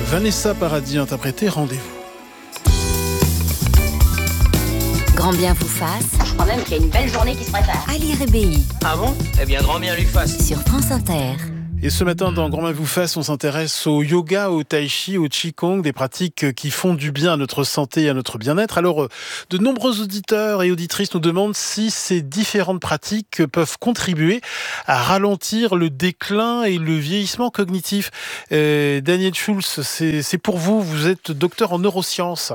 Vanessa Paradis interprétée Rendez-vous. Grand bien vous fasse. Je crois même qu'il y a une belle journée qui se prépare. Ali Rébéi. Ah bon ? Eh bien, grand bien lui fasse. Sur France Inter. Et ce matin, dans Grand bien vous fasse, on s'intéresse au yoga, au tai chi, au qigong, des pratiques qui font du bien à notre santé et à notre bien-être. Alors, de nombreux auditeurs et auditrices nous demandent si ces différentes pratiques peuvent contribuer à ralentir le déclin et le vieillissement cognitif. Daniel Schulz, c'est pour vous, vous êtes docteur en neurosciences.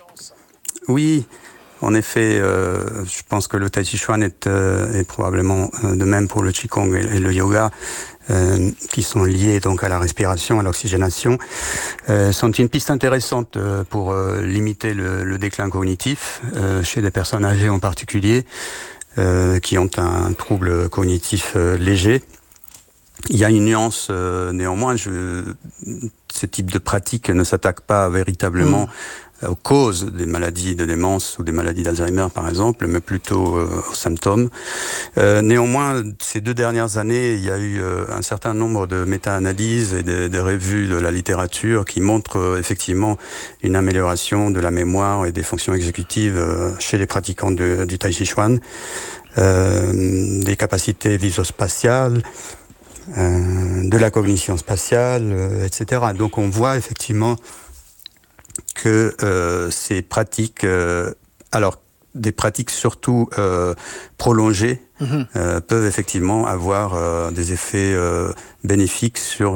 Oui, en effet, je pense que le tai chi chuan est probablement de même pour le qigong et le yoga, qui sont liés donc à la respiration, à l'oxygénation, sont une piste intéressante pour limiter le déclin cognitif chez des personnes âgées en particulier, qui ont un trouble cognitif léger. Il y a une nuance néanmoins, ce type de pratique ne s'attaque pas véritablement aux causes des maladies de démence ou des maladies d'Alzheimer par exemple, mais plutôt aux symptômes. Néanmoins, ces 2 dernières années, il y a eu un certain nombre de méta-analyses et de revues de la littérature qui montrent effectivement une amélioration de la mémoire et des fonctions exécutives chez les pratiquants du tai chi chuan, des capacités visospatiales, de la cognition spatiale, etc. Donc on voit effectivement que ces pratiques, alors des pratiques surtout prolongées, peuvent effectivement avoir des effets bénéfiques sur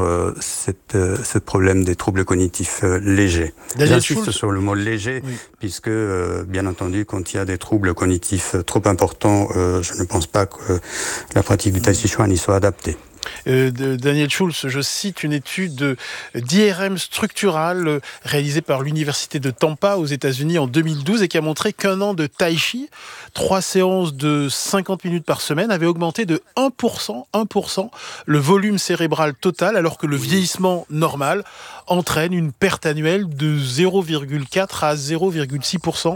ce problème des troubles cognitifs légers. J'insiste sur le mot léger, puisque bien entendu, quand il y a des troubles cognitifs trop importants, je ne pense pas que la pratique du tai chi chuan y soit adaptée. Daniel Schulz, je cite une étude d'IRM structurale réalisée par l'université de Tampa aux États-Unis en 2012 et qui a montré qu'un an de tai chi, 3 séances de 50 minutes par semaine, avait augmenté de 1% le volume cérébral total, alors que le vieillissement normal entraîne une perte annuelle de 0,4 à 0,6%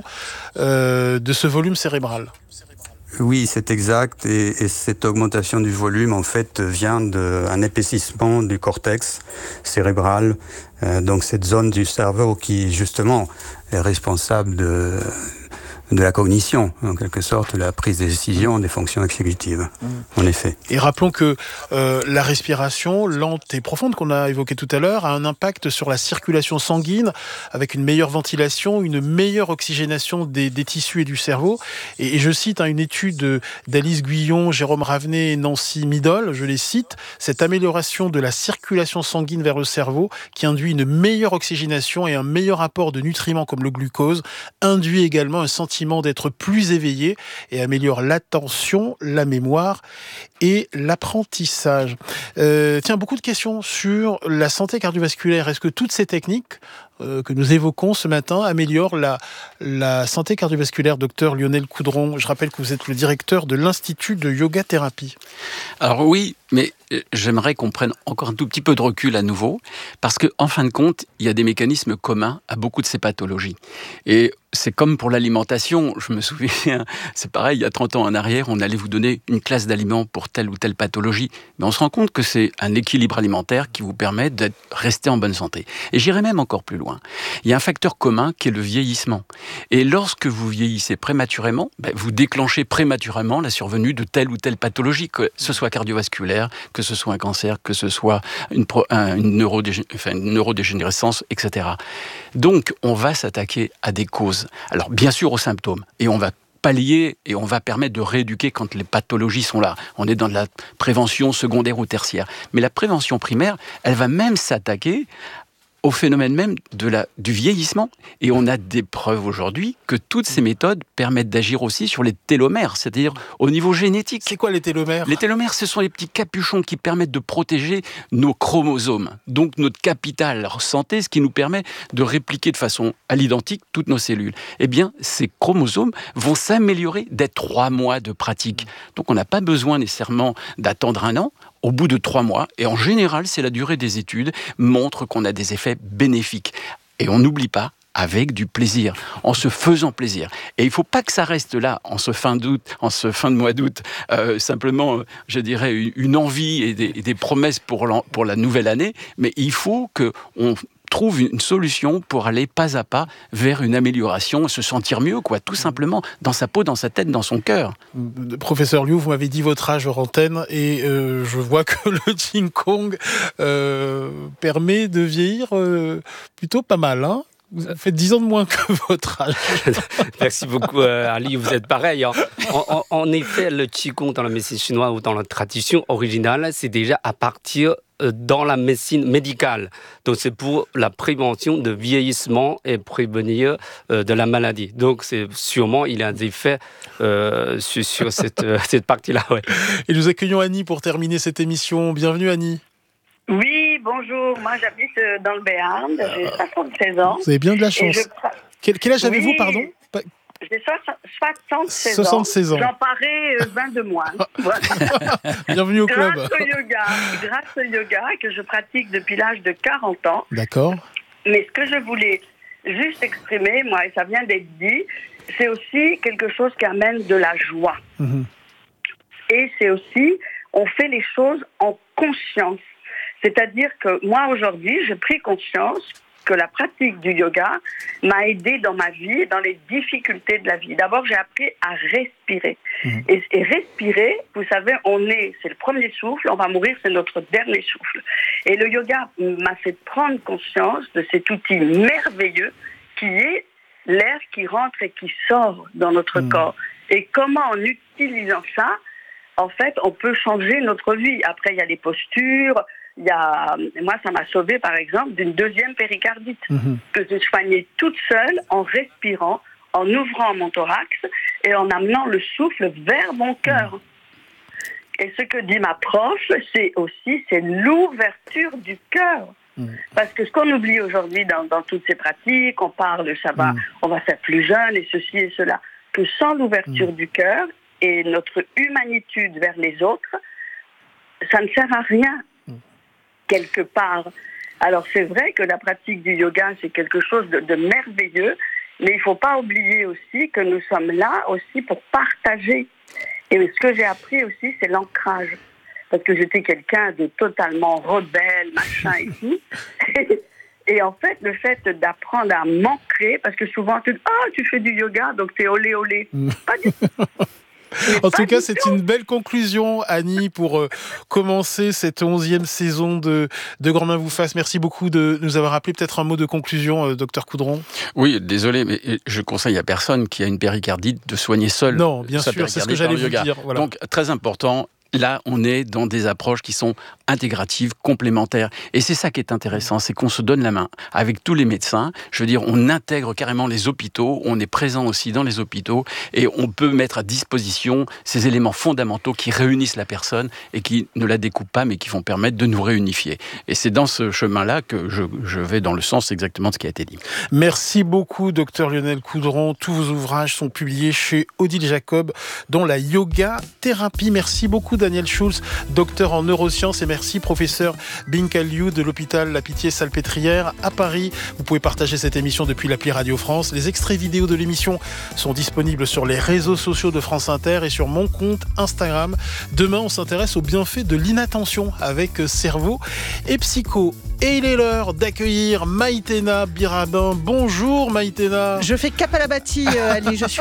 de ce volume cérébral. Oui, c'est exact. Et cette augmentation du volume, en fait, vient d'un épaississement du cortex cérébral. Donc, cette zone du cerveau qui, justement, est responsable de la cognition, en quelque sorte, la prise de décision des fonctions exécutives, en effet. Et rappelons que la respiration lente et profonde qu'on a évoquée tout à l'heure a un impact sur la circulation sanguine, avec une meilleure ventilation, une meilleure oxygénation des tissus et du cerveau. Et je cite une étude d'Alice Guyon, Jérôme Ravenet et Nancy Midol, je les cite, cette amélioration de la circulation sanguine vers le cerveau, qui induit une meilleure oxygénation et un meilleur apport de nutriments comme le glucose, induit également un sentiment d'être plus éveillé et améliore l'attention, la mémoire et l'apprentissage. Beaucoup de questions sur la santé cardiovasculaire. Est-ce que toutes ces techniques que nous évoquons ce matin améliorent la santé cardiovasculaire, docteur Lionel Coudron? Je rappelle que vous êtes le directeur de l'Institut de Yoga Thérapie. Alors oui, mais j'aimerais qu'on prenne encore un tout petit peu de recul à nouveau, parce qu'en fin de compte, il y a des mécanismes communs à beaucoup de ces pathologies. Et c'est comme pour l'alimentation, je me souviens, c'est pareil, il y a 30 ans en arrière, on allait vous donner une classe d'aliments pour telle ou telle pathologie. Mais on se rend compte que c'est un équilibre alimentaire qui vous permet de rester en bonne santé. Et j'irai même encore plus loin. Il y a un facteur commun qui est le vieillissement. Et lorsque vous vieillissez prématurément, vous déclenchez prématurément la survenue de telle ou telle pathologie, que ce soit cardiovasculaire, que ce soit un cancer, que ce soit une neurodégénérescence, etc. Donc, on va s'attaquer à des causes. Alors, bien sûr, aux symptômes. Et on va pallier et on va permettre de rééduquer quand les pathologies sont là. On est dans de la prévention secondaire ou tertiaire. Mais la prévention primaire, elle va même s'attaquer au phénomène même du vieillissement. Et on a des preuves aujourd'hui que toutes ces méthodes permettent d'agir aussi sur les télomères, c'est-à-dire au niveau génétique. C'est quoi les télomères ? Les télomères, ce sont les petits capuchons qui permettent de protéger nos chromosomes, donc notre capital santé, ce qui nous permet de répliquer de façon à l'identique toutes nos cellules. Eh bien, ces chromosomes vont s'améliorer dès 3 mois de pratique. Donc on n'a pas besoin nécessairement d'attendre 1 an. Au bout de 3 mois, et en général, c'est la durée des études, montre qu'on a des effets bénéfiques. Et on n'oublie pas, avec du plaisir, en se faisant plaisir. Et il ne faut pas que ça reste là, en ce fin de mois d'août, simplement, je dirais, une envie et des promesses pour la nouvelle année, mais il faut qu'on trouve une solution pour aller pas à pas vers une amélioration, se sentir mieux, quoi, tout simplement, dans sa peau, dans sa tête, dans son cœur. Professeur Liu, vous m'avez dit votre âge hors antenne et je vois que le Qigong permet de vieillir plutôt pas mal, hein. Vous faites 10 ans de moins que votre âge. Merci beaucoup, Ali. Vous êtes pareil. Hein. En effet, le Qigong dans la médecine chinoise ou dans la tradition originale, c'est déjà à partir dans la médecine médicale. Donc, c'est pour la prévention de vieillissement et prévenir de la maladie. Donc, sûrement, il y a des effets sur cette partie-là. Ouais. Et nous accueillons Annie pour terminer cette émission. Bienvenue, Annie. Oui, bonjour. Moi, j'habite dans le Béarn. J'ai 76 ans. Vous avez bien de la chance. Quel âge avez-vous, pardon? J'ai 76 ans. 76 ans. J'en parais 22 mois. Voilà. Bienvenue au club. Grâce au yoga que je pratique depuis l'âge de 40 ans. D'accord. Mais ce que je voulais juste exprimer, moi, et ça vient d'être dit, c'est aussi quelque chose qui amène de la joie. Mm-hmm. Et c'est aussi, on fait les choses en conscience. C'est-à-dire que moi, aujourd'hui, j'ai pris conscience que la pratique du yoga m'a aidée dans ma vie et dans les difficultés de la vie. D'abord, j'ai appris à respirer. Mmh. Et respirer, vous savez, c'est le premier souffle, on va mourir, c'est notre dernier souffle. Et le yoga m'a fait prendre conscience de cet outil merveilleux qui est l'air qui rentre et qui sort dans notre corps. Et comment, en utilisant ça, en fait, on peut changer notre vie. Après, il y a les postures. Moi, ça m'a sauvée, par exemple, d'une deuxième péricardite que j'ai soignée toute seule en respirant, en ouvrant mon thorax et en amenant le souffle vers mon cœur. Et ce que dit ma prof, c'est l'ouverture du cœur. Parce que ce qu'on oublie aujourd'hui dans toutes ces pratiques, on parle, on va faire plus jeune et ceci et cela, que sans l'ouverture du cœur et notre humanitude vers les autres, ça ne sert à rien. Quelque part. Alors c'est vrai que la pratique du yoga, c'est quelque chose de merveilleux, mais il ne faut pas oublier aussi que nous sommes là aussi pour partager. Et ce que j'ai appris aussi, c'est l'ancrage. Parce que j'étais quelqu'un de totalement rebelle, machin et tout. Et en fait, le fait d'apprendre à m'ancrer, parce que souvent, tu fais du yoga, donc t'es olé olé. Pas du tout. En tout cas, c'est une belle conclusion, Annie, pour commencer cette 11e saison de Grand Bien vous fasse. Merci beaucoup de nous avoir appelé. Peut-être un mot de conclusion, docteur Coudron. Oui, désolé, mais je conseille à personne qui a une péricardite de soigner seul. Non, bien sûr, c'est ce que j'allais vous dire. Voilà. Donc, très important. Là, on est dans des approches qui sont intégratives, complémentaires. Et c'est ça qui est intéressant, c'est qu'on se donne la main avec tous les médecins. Je veux dire, on intègre carrément les hôpitaux, on est présent aussi dans les hôpitaux et on peut mettre à disposition ces éléments fondamentaux qui réunissent la personne et qui ne la découpent pas, mais qui vont permettre de nous réunifier. Et c'est dans ce chemin-là que je vais dans le sens exactement de ce qui a été dit. Merci beaucoup, docteur Lionel Coudron. Tous vos ouvrages sont publiés chez Odile Jacob, dont la yoga thérapie. Merci beaucoup, Daniel Schulz, docteur en neurosciences, et merci professeur Binka Liu de l'hôpital La Pitié-Salpêtrière à Paris. Vous pouvez partager cette émission depuis l'appli Radio France. Les extraits vidéo de l'émission sont disponibles sur les réseaux sociaux de France Inter et sur mon compte Instagram. Demain, on s'intéresse aux bienfaits de l'inattention avec Cerveau et Psycho. Et il est l'heure d'accueillir Maïtena Birabin. Bonjour Maïtena. Je fais cap à la bâtie, Ali, je suis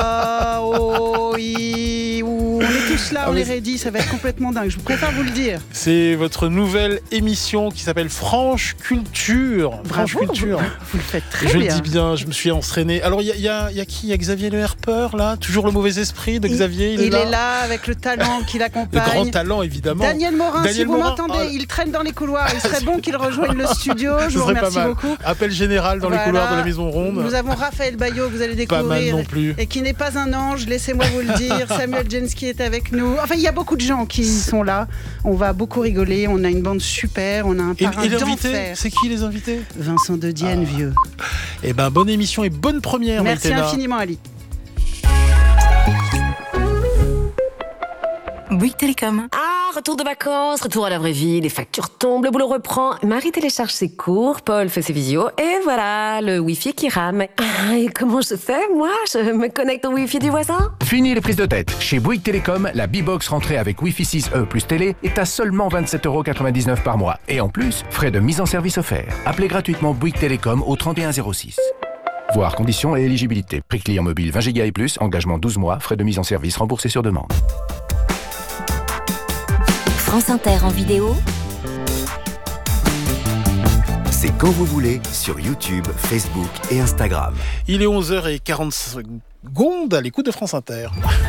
là. On est tous là, on est ready, ça va être complètement dingue, je préfère vous le dire. C'est votre nouvelle émission qui s'appelle Franche Culture. Bravo, Franche Culture. Vous le faites très bien. Je le dis bien, je me suis entraîné. Alors il y a qui? Il y a Xavier Le Herpeur là, toujours le mauvais esprit de Xavier. Il est là avec le talent qui l'accompagne. Le grand talent évidemment. Daniel Morin, si vous m'entendez, il traîne dans les couloirs. Il serait bon qu'il rejoigne le studio. Je vous remercie beaucoup. Appel général dans les couloirs de la Maison Ronde. Nous avons Raphaël Baillot, que vous allez découvrir. Pas mal non plus. Et qui n'est pas un ange, laissez-moi vous le dire. Samuel Jensky est avec nous. Enfin, il y a beaucoup de gens qui sont là. On va beaucoup rigoler. On a une bande super. On a un parrain d'enfer. C'est qui les invités? Vincent De Dienne, vieux. Eh ben, bonne émission et bonne première. Merci Maïtena. infiniment, Ali. Bouygues Télécom. retour de vacances, retour à la vraie vie, les factures tombent, le boulot reprend. Marie télécharge ses cours, Paul fait ses visios, et voilà, le Wi-Fi qui rame. Et comment je fais, moi? Je me connecte au Wi-Fi du voisin? Fini les prises de tête. Chez Bouygues Télécom, la B-Box rentrée avec Wi-Fi 6E plus télé est à seulement 27,99 € par mois. Et en plus, frais de mise en service offerts. Appelez gratuitement Bouygues Télécom au 3106. Voir conditions et éligibilité. Prix client mobile 20 Go et plus, engagement 12 mois, frais de mise en service remboursés sur demande. France Inter en vidéo. C'est quand vous voulez sur YouTube, Facebook et Instagram. Il est 11h40 à l'écoute de France Inter.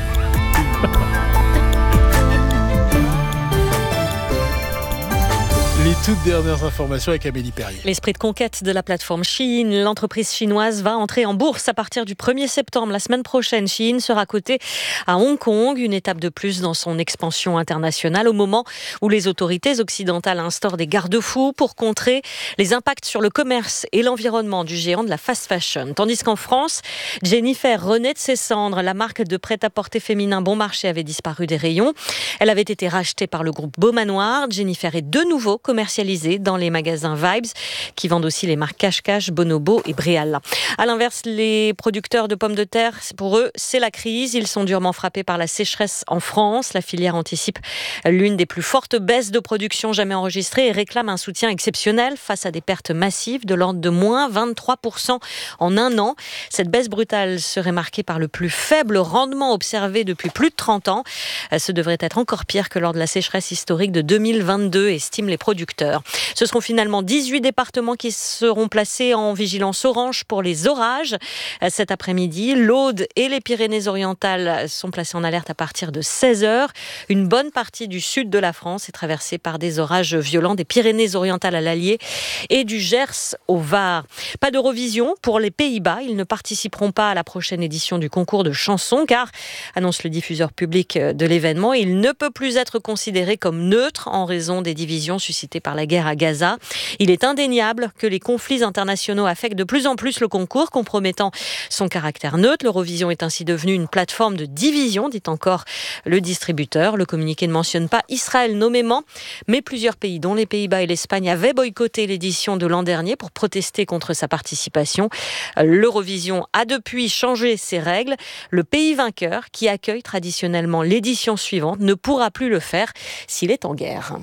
Les toutes dernières informations avec Amélie Perrier. L'esprit de conquête de la plateforme Shein. L'entreprise chinoise va entrer en bourse à partir du 1er septembre. La semaine prochaine, Shein sera cotée à Hong Kong, une étape de plus dans son expansion internationale au moment où les autorités occidentales instaurent des garde-fous pour contrer les impacts sur le commerce et l'environnement du géant de la fast fashion. Tandis qu'en France, Jennifer renaît de ses cendres. La marque de prêt-à-porter féminin Bon Marché avait disparu des rayons. Elle avait été rachetée par le groupe Beaumanoir. Jennifer est de nouveau commercialisée dans les magasins Vibes, qui vendent aussi les marques Cache-Cache, Bonobo et Bréal. À l'inverse, les producteurs de pommes de terre, pour eux, c'est la crise. Ils sont durement frappés par la sécheresse en France. La filière anticipe l'une des plus fortes baisses de production jamais enregistrées et réclame un soutien exceptionnel face à des pertes massives de l'ordre de moins 23% en un an. Cette baisse brutale serait marquée par le plus faible rendement observé depuis plus de 30 ans. Ce devrait être encore pire que lors de la sécheresse historique de 2022, estiment les producteurs. Ce seront finalement 18 départements qui seront placés en vigilance orange pour les orages. Cet après-midi, l'Aude et les Pyrénées-Orientales sont placés en alerte à partir de 16h. Une bonne partie du sud de la France est traversée par des orages violents, des Pyrénées-Orientales à l'Allier et du Gers au Var. Pas d'Eurovision pour les Pays-Bas. Ils ne participeront pas à la prochaine édition du concours de chansons car, annonce le diffuseur public de l'événement, il ne peut plus être considéré comme neutre en raison des divisions suscitées par la guerre à Gaza. Il est indéniable que les conflits internationaux affectent de plus en plus le concours, compromettant son caractère neutre. L'Eurovision est ainsi devenue une plateforme de division, dit encore le distributeur. Le communiqué ne mentionne pas Israël nommément, mais plusieurs pays, dont les Pays-Bas et l'Espagne, avaient boycotté l'édition de l'an dernier pour protester contre sa participation. L'Eurovision a depuis changé ses règles. Le pays vainqueur, qui accueille traditionnellement l'édition suivante, ne pourra plus le faire s'il est en guerre.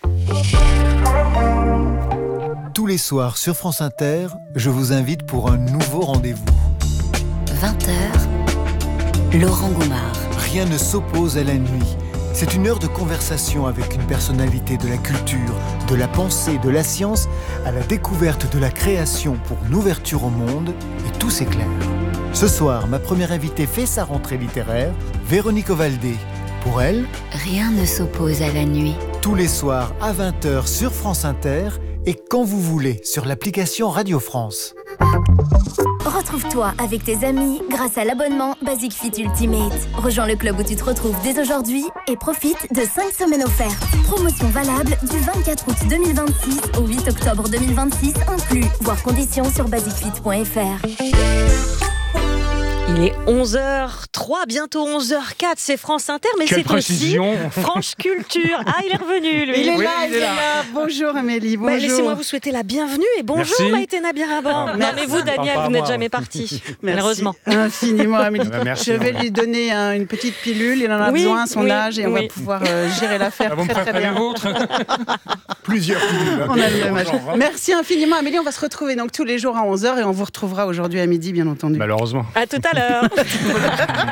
Tous les soirs sur France Inter, je vous invite pour un nouveau rendez-vous. 20h, Laurent Goumard. Rien ne s'oppose à la nuit. C'est une heure de conversation avec une personnalité de la culture, de la pensée, de la science, à la découverte de la création pour une ouverture au monde, et tout s'éclaire. Ce soir, ma première invitée fait sa rentrée littéraire, Véronique Ovaldé. Pour elle, rien ne s'oppose à la nuit. Tous les soirs à 20h sur France Inter et quand vous voulez sur l'application Radio France. Retrouve-toi avec tes amis grâce à l'abonnement Basic Fit Ultimate. Rejoins le club où tu te retrouves dès aujourd'hui et profite de 5 semaines offertes. Promotion valable du 24 août 2026 au 8 octobre 2026 inclus. Voir conditions sur basicfit.fr. Il est 11h03, bientôt 11h04, c'est France Inter, mais quelle c'est précision. Aussi France Culture. Ah, il est revenu, lui. Il est là. Bonjour Amélie, bonjour. Laissez-moi vous souhaiter la bienvenue et bonjour Maïté Nabiraban. Non mais vous, Daniel, vous n'êtes jamais parti, malheureusement. Infiniment, Amélie. Merci, je vais lui donner une petite pilule, il en a besoin à son âge et on va pouvoir gérer l'affaire très bien. Plusieurs pilules. On a le même âge. Merci infiniment Amélie, on va se retrouver donc tous les jours à 11h et on vous retrouvera aujourd'hui à midi, bien entendu. Malheureusement. À tout à l'heure.